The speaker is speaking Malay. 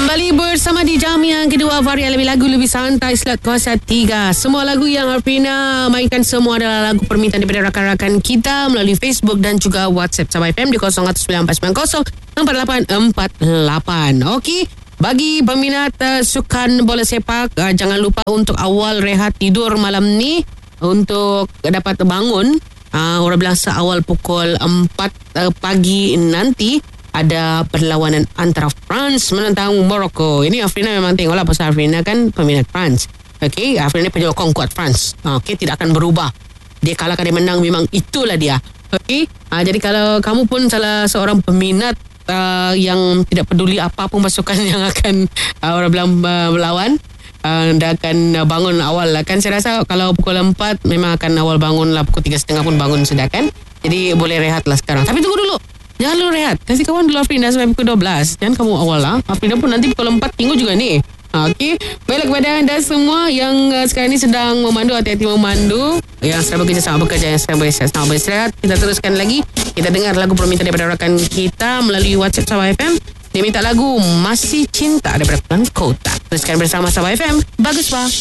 Kembali bersama di jam yang kedua, varian lebih lagu lebih santai slot kuasa 3. Semua lagu yang Afrina mainkan semua adalah lagu permintaan daripada rakan-rakan kita melalui Facebook dan juga WhatsApp Sabah FM di 0194904848. Okey, bagi peminat sukan bola sepak, jangan lupa untuk awal rehat tidur malam ni untuk dapat bangun. Orang bilang seawal pukul 4 pagi nanti ada perlawanan antara France menentang Morocco. Ini Afrina memang tengoklah pasal Afrina kan peminat France. Okey, Afrina penyokong kuat France. Okey, tidak akan berubah. Dia kalah dia menang, memang itulah dia. Okey, jadi kalau kamu pun salah seorang peminat yang tidak peduli apapun pasukan yang akan orang bilang berlawan, anda akan bangun awal lah kan. Saya rasa kalau pukul 4 memang akan awal bangun lah, pukul 3.30 pun bangun sudah kan. Jadi boleh rehat lah sekarang. Tapi tunggu dulu, jangan lu rehat. Kasih kawan dulu Afrina sampai pukul 12. Jangan kamu awal lah. Afrina pun nanti pukul 4 tengok juga ni. Okey. Baiklah kepada anda semua yang sekarang ni sedang memandu, hati-hati memandu. Yang sedang bekerja, selamat bekerja. Yang sedang beristirahat, selamat beristirahat. Kita teruskan lagi. Kita dengar lagu permintaan daripada rakan kita melalui WhatsApp Sabah FM. Dia minta lagu Masih Cinta daripada Kelang Kota. Teruskan bersama Sabah FM. Bagus, Pak.